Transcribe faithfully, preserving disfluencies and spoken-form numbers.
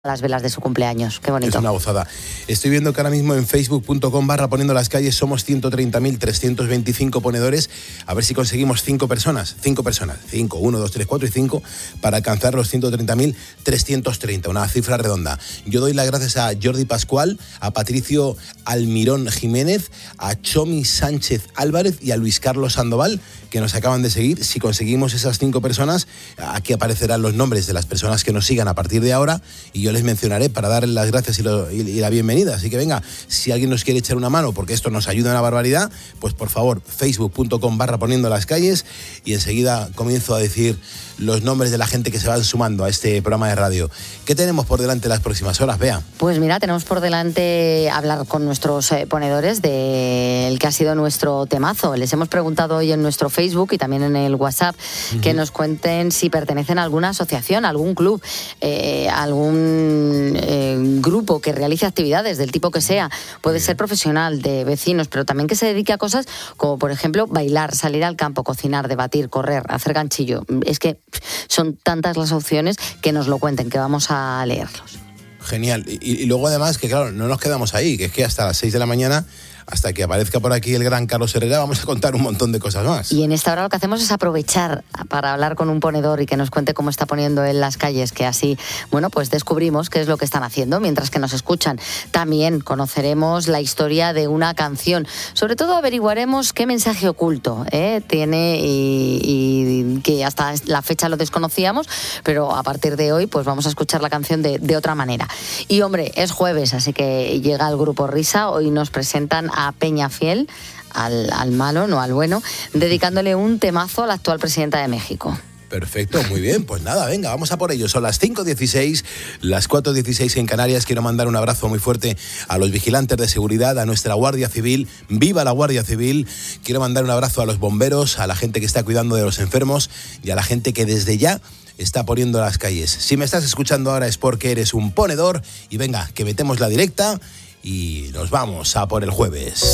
las velas de su cumpleaños. Qué bonito. Es una gozada. Estoy viendo que ahora mismo en facebook punto com barra poniendo las calles somos ciento treinta mil trescientos veinticinco ponedores. A ver si conseguimos cinco personas, cinco personas, cinco, uno, dos, tres, cuatro y cinco para alcanzar los ciento treinta mil trescientos treinta, una cifra redonda. Yo doy las gracias a Jordi Pascual, a Patricio Almirón Jiménez, a Chomi Sánchez Álvarez y a Luis Carlos Sandoval, que nos acaban de seguir. Si conseguimos esas cinco personas, aquí aparecerán los nombres de las personas que nos sigan a partir de ahora y yo les mencionaré para darles las gracias y, lo, y, y la bienvenida. Así que venga, si alguien nos quiere echar una mano, porque esto nos ayuda en la barbaridad, pues por favor, facebook punto com barra poniendo las calles y enseguida comienzo a decir los nombres de la gente que se van sumando a este programa de radio. ¿Qué tenemos por delante las próximas horas, Bea? Pues mira, tenemos por delante hablar con nuestros eh, ponedores del que ha sido nuestro temazo. Les hemos preguntado hoy en nuestro Facebook y también en el WhatsApp uh-huh. que nos cuenten si pertenecen a alguna asociación, algún club, eh, algún eh, grupo que realice actividades del tipo que sea. Puede ser profesional, de vecinos, pero también que se dedique a cosas como, por ejemplo, bailar, salir al campo, cocinar, debatir, correr, hacer ganchillo. Es que son tantas las opciones que nos lo cuenten, que vamos a leerlos. Genial. Y, y luego además que claro, no nos quedamos ahí, que es que hasta las seis de la mañana, hasta que aparezca por aquí el gran Carlos Herrera, vamos a contar un montón de cosas más. Y en esta hora lo que hacemos es aprovechar para hablar con un ponedor y que nos cuente cómo está poniendo en las calles, que así, bueno, pues descubrimos qué es lo que están haciendo mientras que nos escuchan. También conoceremos la historia de una canción. Sobre todo averiguaremos qué mensaje oculto ¿eh? tiene y, y que hasta la fecha lo desconocíamos, pero a partir de hoy pues vamos a escuchar la canción de, de otra manera. Y hombre, es jueves, así que llega el grupo Risa. Hoy nos presentan a Peñafiel, al, al malo, no al bueno, dedicándole un temazo a la actual presidenta de México. Perfecto, muy bien, pues nada, venga, vamos a por ello. Son las cinco dieciséis, las cuatro dieciséis en Canarias. Quiero mandar un abrazo muy fuerte a los vigilantes de seguridad, a nuestra Guardia Civil. ¡Viva la Guardia Civil! Quiero mandar un abrazo a los bomberos, a la gente que está cuidando de los enfermos y a la gente que desde ya está poniendo las calles. Si me estás escuchando ahora es porque eres un ponedor y venga, que metemos la directa y nos vamos a por el jueves.